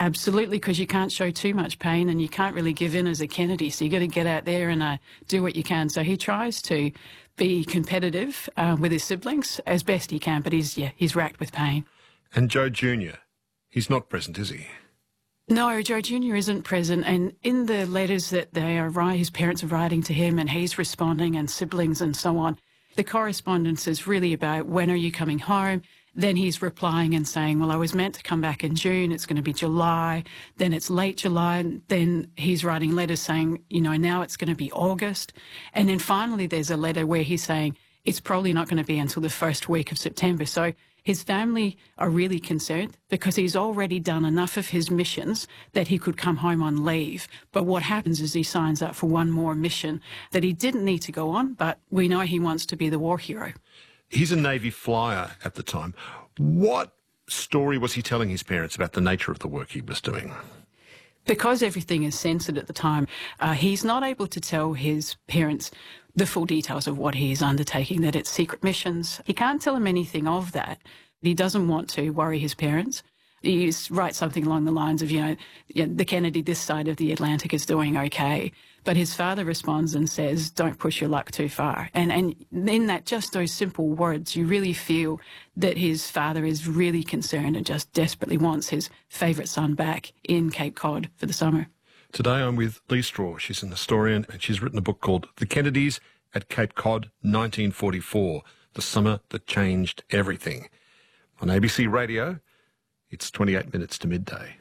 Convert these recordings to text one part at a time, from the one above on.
Absolutely, because you can't show too much pain and you can't really give in as a Kennedy. So you got to get out there and do what you can. So he tries to be competitive with his siblings as best he can, but he's racked with pain. And Joe Jr., he's not present, is he? No, Joe Jr. isn't present, and in the letters that his parents are writing to him and he's responding, and siblings and so on, the correspondence is really about when are you coming home. Then he's replying and saying, well, I was meant to come back in June, it's going to be July, then it's late July, and then he's writing letters saying, now it's going to be August. And then finally there's a letter where he's saying it's probably not going to be until the first week of September. So his family are really concerned because he's already done enough of his missions that he could come home on leave. But what happens is he signs up for one more mission that he didn't need to go on, but we know he wants to be the war hero. He's a Navy flyer at the time. What story was he telling his parents about the nature of the work he was doing? Because everything is censored at the time, he's not able to tell his parents the full details of what he is undertaking, that it's secret missions. He can't tell them anything of that. He doesn't want to worry his parents. He writes something along the lines of, the Kennedy this side of the Atlantic is doing okay. But his father responds and says, don't push your luck too far. And in that, just those simple words, you really feel that his father is really concerned and just desperately wants his favourite son back in Cape Cod for the summer. Today I'm with Lee Straw. She's an historian and she's written a book called The Kennedys at Cape Cod, 1944, The Summer That Changed Everything. On ABC Radio, it's 28 minutes to midday.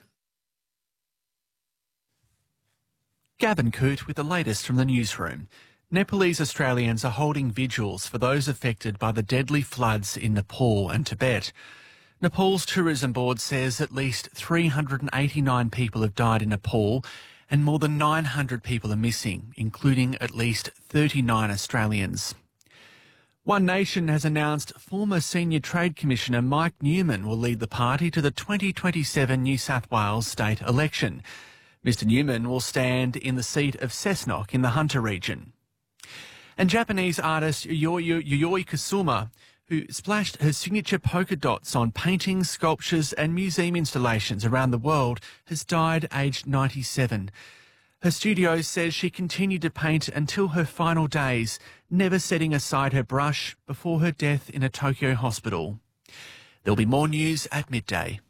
Gavin Coote with the latest from the newsroom. Nepalese Australians are holding vigils for those affected by the deadly floods in Nepal and Tibet. Nepal's Tourism Board says at least 389 people have died in Nepal and more than 900 people are missing, including at least 39 Australians. One Nation has announced former Senior Trade Commissioner Mike Newman will lead the party to the 2027 New South Wales state election. Mr Newman will stand in the seat of Cessnock in the Hunter region. And Japanese artist Yayoi Kusama, who splashed her signature polka dots on paintings, sculptures and museum installations around the world, has died aged 97. Her studio says she continued to paint until her final days, never setting aside her brush before her death in a Tokyo hospital. There'll be more news at midday.